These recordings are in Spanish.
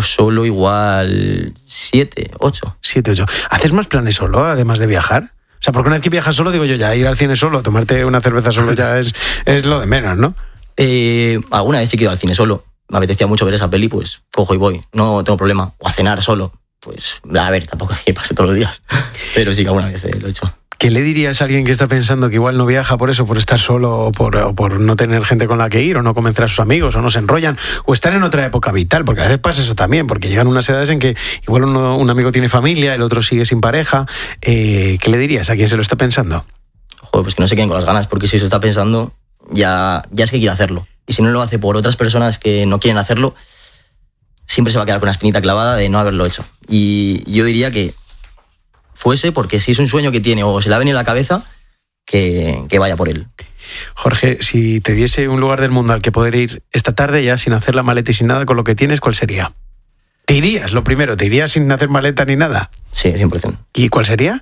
solo igual 7, 8. 7, 8. ¿Haces más planes solo, además de viajar? O sea, porque una vez que viajas solo, digo yo, ya ir al cine solo, tomarte una cerveza solo ya es lo de menos, ¿no? Alguna vez sí que he ido al cine solo. Me apetecía mucho ver esa peli, pues cojo y voy. No tengo problema. O a cenar solo. Pues, a ver, tampoco es que pase todos los días. Pero sí que alguna vez lo he hecho. ¿Qué le dirías a alguien que está pensando que igual no viaja por eso, por estar solo, o por no tener gente con la que ir, o no convencer a sus amigos, o no se enrollan, o estar en otra época vital? Porque a veces pasa eso también, porque llegan unas edades en que igual un amigo tiene familia, el otro sigue sin pareja. ¿Qué le dirías a quien se lo está pensando? Joder, pues que no se queden con las ganas, porque si se está pensando, ya es que quiere hacerlo. Y si no lo hace por otras personas que no quieren hacerlo, siempre se va a quedar con una espinita clavada de no haberlo hecho. Y yo diría que fuese, porque si es un sueño que tiene o se le ha venido a la cabeza, que vaya por él. Jorge, si te diese un lugar del mundo al que poder ir esta tarde ya sin hacer la maleta y sin nada con lo que tienes, ¿cuál sería? ¿Te irías, lo primero? ¿Te irías sin hacer maleta ni nada? Sí, 100%. ¿Y cuál sería?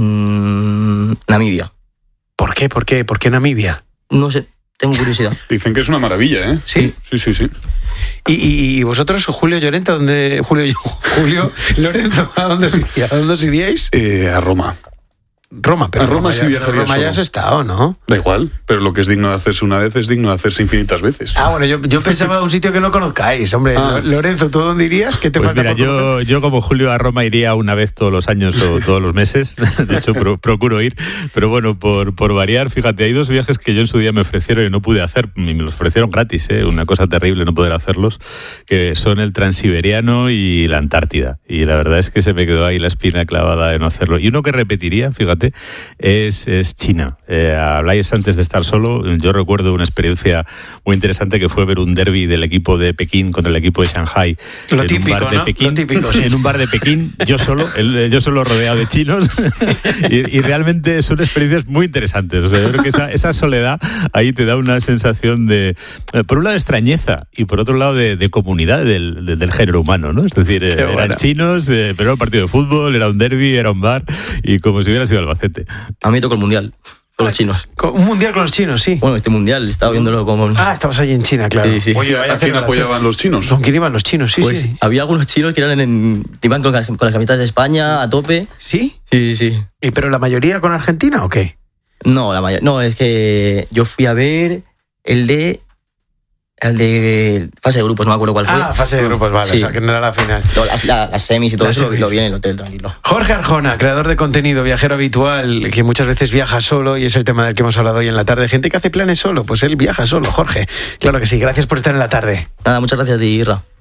Namibia. ¿Por qué? ¿Por qué Namibia? No sé, tengo curiosidad. Dicen que es una maravilla, ¿eh? ¿Sí? Sí. ¿Y vosotros, Julio Llorente, Julio Lorenzo, ¿a dónde os iríais? A Roma. Roma, pero a Roma sí viajaría Roma solo. ya has estado, ¿no? Da igual, pero lo que es digno de hacerse una vez es digno de hacerse infinitas veces. Bueno, yo pensaba en un sitio que no conozcáis, hombre. Lorenzo, ¿tú dónde irías? ¿Qué te pues falta mira, por conocer? yo como Julio a Roma iría una vez todos los años o todos los meses. De hecho, procuro ir. Pero bueno, por variar, fíjate, hay 2 viajes que yo en su día me ofrecieron y no pude hacer. Y me los ofrecieron gratis, una cosa terrible no poder hacerlos, que son el Transiberiano y la Antártida. Y la verdad es que se me quedó ahí la espina clavada de no hacerlo. Y uno que repetiría, fíjate, es China. Habláis antes de estar solo. Yo recuerdo una experiencia muy interesante que fue ver un derbi del equipo de Pekín contra el equipo de Shanghái. Lo típico, ¿no? Lo típico, sí. En un bar de Pekín, yo solo rodeado de chinos. y realmente son experiencias muy interesantes. O sea, yo creo que esa soledad ahí te da una sensación de, por un lado, extrañeza y por otro lado de comunidad del género humano, ¿no? Es decir, eran chinos, pero era un partido de fútbol, era un derbi, era un bar y como si hubiera sido Albacete. A mí me tocó el mundial con los chinos. Un mundial con los chinos, sí. Bueno, este mundial, estaba viéndolo como... estabas allí en China, claro. Sí. Oye, ¿a quién apoyaban los chinos? ¿Con quién iban los chinos? Sí, pues, sí. Había algunos chinos que iban con las camisetas de España a tope. ¿Sí? Sí. ¿Y pero la mayoría con Argentina o qué? No, no, es que yo fui a ver el de fase de grupos, no me acuerdo cuál fue. Fase de grupos, vale, sí. O sea, que no era la final. Las semis y todo eso lo vi en el hotel, tranquilo. Jorge Arjona, creador de contenido, viajero habitual, que muchas veces viaja solo y es el tema del que hemos hablado hoy en la tarde. Gente que hace planes solo, pues él viaja solo, Jorge. Claro que sí, gracias por estar en la tarde. Nada, muchas gracias a ti, Irra.